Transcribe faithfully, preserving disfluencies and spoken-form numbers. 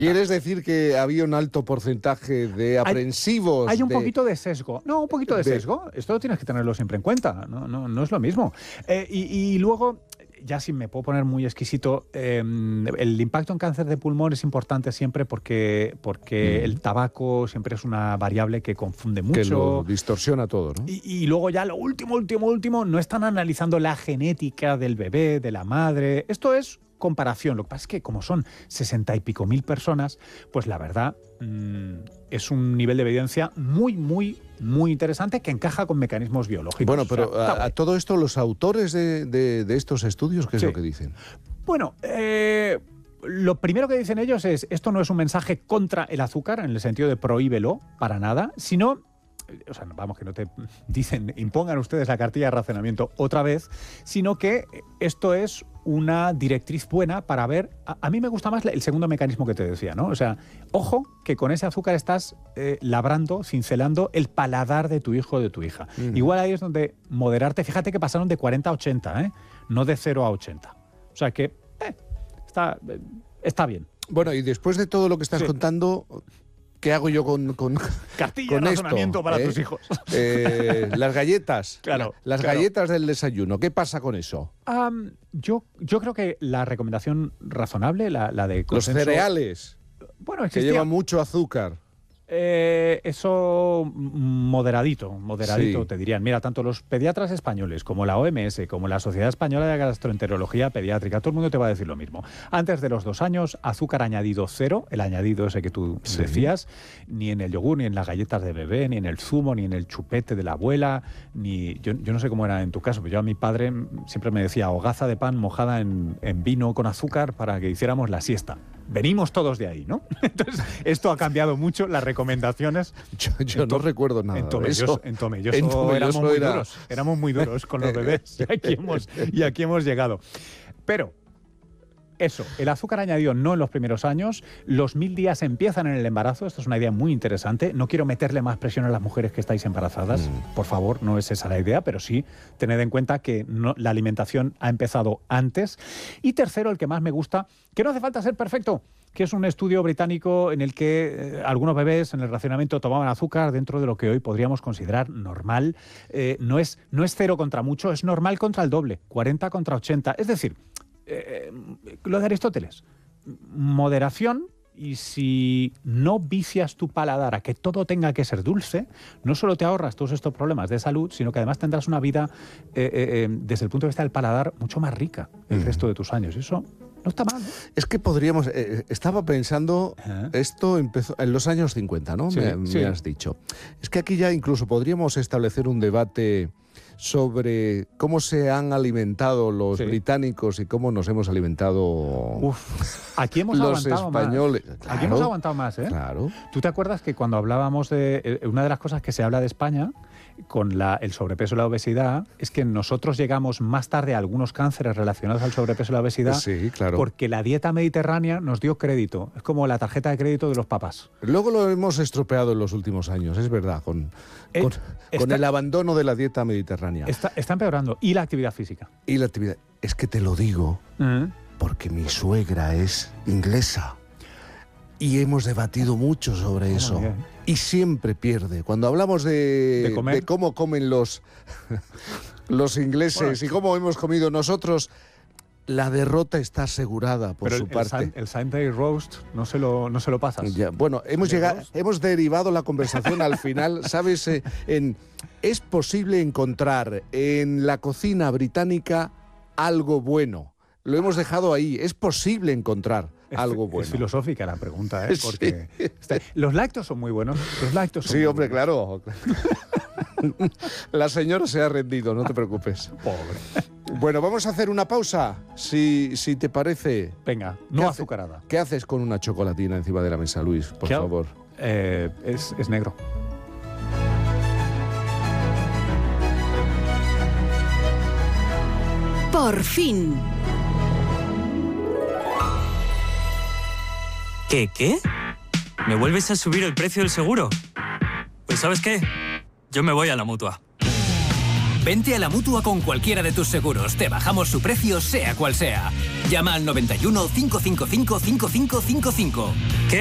¿Quieres decir que había un alto porcentaje de aprensivos? Hay, hay un de... poquito de sesgo. No, un poquito de sesgo. Esto tienes que tenerlo siempre en cuenta. No, no, no es lo mismo. Eh, y, y luego, ya si me puedo poner muy exquisito, eh, el impacto en cáncer de pulmón es importante siempre porque, porque mm. el tabaco siempre es una variable que confunde mucho. Que lo distorsiona todo, ¿no? Y, y luego ya lo último, último, último, no están analizando la genética del bebé, de la madre. Esto es comparación. Lo que pasa es que como son sesenta y pico mil personas, pues la verdad mmm, es un nivel de evidencia muy, muy, muy interesante que encaja con mecanismos biológicos. Bueno, pero o sea, a, a todo esto, los autores de, de, de estos estudios, ¿qué es sí. lo que dicen? Bueno, eh... lo primero que dicen ellos es, esto no es un mensaje contra el azúcar, en el sentido de prohíbelo, para nada, sino, o sea, vamos, que no te dicen, impongan ustedes la cartilla de racionamiento otra vez, sino que esto es una directriz buena para ver, a, a mí me gusta más el segundo mecanismo que te decía, ¿no? O sea, ojo que con ese azúcar estás eh, labrando, cincelando el paladar de tu hijo o de tu hija. Uh-huh. Igual ahí es donde moderarte, fíjate que pasaron de cuarenta a ochenta, ¿eh? No de cero a ochenta. O sea que, eh, Está, está bien. Bueno, y después de todo lo que estás sí. contando, ¿qué hago yo con, con cartilla con de razonamiento esto, para eh? tus hijos? Eh, las galletas. Claro, las claro. galletas del desayuno. ¿Qué pasa con eso? Um, yo, yo creo que la recomendación razonable, la, la de consenso, los cereales. Bueno, existía, que llevan mucho azúcar. Eh, eso moderadito, moderadito sí. te dirían. Mira, tanto los pediatras españoles como la O M S, como la Sociedad Española de Gastroenterología Pediátrica, todo el mundo te va a decir lo mismo. Antes de los dos años, azúcar añadido cero, el añadido ese que tú sí. decías, ni en el yogur, ni en las galletas de bebé, ni en el zumo, ni en el chupete de la abuela, ni yo, yo no sé cómo era en tu caso, pero yo a mi padre siempre me decía hogaza de pan mojada en, en vino con azúcar para que hiciéramos la siesta. Venimos todos de ahí, ¿no? Entonces, esto ha cambiado mucho las recomendaciones. Yo, yo no recuerdo nada en Tomelloso, de eso. En Tomelloso, en Tomelloso éramos muy era... duros. Éramos muy duros con los bebés. Y aquí hemos, y aquí hemos llegado. Pero eso, el azúcar añadido no en los primeros años, los mil días empiezan en el embarazo, esto es una idea muy interesante, no quiero meterle más presión a las mujeres que estáis embarazadas, mm. por favor, no es esa la idea, pero sí tened en cuenta que no, la alimentación ha empezado antes. Y tercero, el que más me gusta, que no hace falta ser perfecto, que es un estudio británico en el que eh, algunos bebés en el racionamiento tomaban azúcar dentro de lo que hoy podríamos considerar normal. Eh, no es, no es cero contra mucho, es normal contra el doble, cuarenta contra ochenta, es decir, Eh, lo de Aristóteles, moderación, y si no vicias tu paladar a que todo tenga que ser dulce, no solo te ahorras todos estos problemas de salud, sino que además tendrás una vida eh, eh, desde el punto de vista del paladar mucho más rica el mm. resto de tus años. Eso no está mal, ¿no? Es que podríamos, eh, estaba pensando, ¿Eh? esto empezó en los años cincuenta, ¿no? Sí, me, sí. me has dicho. Es que aquí ya incluso podríamos establecer un debate sobre cómo se han alimentado los sí. británicos y cómo nos hemos alimentado Uf, aquí hemos los aguantado españoles. Más. Claro, aquí hemos aguantado más, ¿eh? Claro. ¿Tú te acuerdas que cuando hablábamos de... Una de las cosas que se habla de España con la, el sobrepeso y la obesidad es que nosotros llegamos más tarde a algunos cánceres relacionados al sobrepeso y la obesidad sí, claro. porque la dieta mediterránea nos dio crédito. Es como la tarjeta de crédito de los papás. Luego lo hemos estropeado en los últimos años, es verdad, con, eh, con, está, con el abandono de la dieta mediterránea. Está, está empeorando. Y la actividad física. Y la actividad... Es que te lo digo uh-huh. porque mi suegra es inglesa. Y hemos debatido mucho sobre oh, eso. Bien. Y siempre pierde. Cuando hablamos de, ¿De, de cómo comen los, los ingleses bueno, y cómo hemos comido nosotros, la derrota está asegurada por pero su el, parte. El Sunday roast no se lo, no se lo pasas. Ya, bueno, hemos, llegado, hemos derivado la conversación al final, ¿sabes? Eh, en, es posible encontrar en la cocina británica algo bueno. Lo hemos dejado ahí. Es posible encontrar es, algo bueno. Es filosófica la pregunta, ¿eh? Porque sí. está, los lácteos son muy buenos. Los lácteos son sí, muy hombre, buenos. claro. La señora se ha rendido, no te preocupes. Pobre. Bueno, vamos a hacer una pausa, si, si te parece. Venga, no azucarada. Hace, ¿Qué haces con una chocolatina encima de la mesa, Luis? Por favor. Eh, es, es negro. Por fin. ¿Qué, qué? ¿Me vuelves a subir el precio del seguro? Pues ¿sabes qué? Yo me voy a la Mutua. Vente a la Mutua con cualquiera de tus seguros. Te bajamos su precio, sea cual sea. Llama al noventa y uno, cinco cinco cinco, cinco cinco cinco cinco.